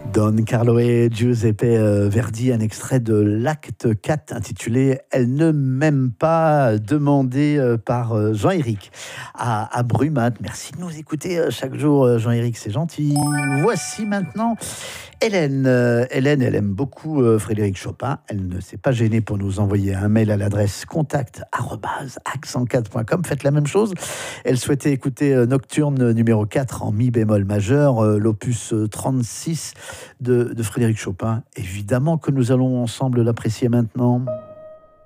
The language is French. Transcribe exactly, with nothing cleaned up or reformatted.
Don Carlo et Giuseppe Verdi, un extrait de l'acte quatre intitulé « Elle ne m'aime pas », demandé par Jean-Éric à, à Brumat. Merci de nous écouter chaque jour, Jean-Éric, c'est gentil. Voici maintenant Hélène. Hélène, elle aime beaucoup Frédéric Chopin. Elle ne s'est pas gênée pour nous envoyer un mail à l'adresse contact arobase accent quatre point com. Faites la même chose. Elle souhaitait écouter Nocturne numéro quatre en mi bémol majeur, l'opus trente-six de, de Frédéric Chopin. Évidemment que nous allons ensemble l'apprécier maintenant.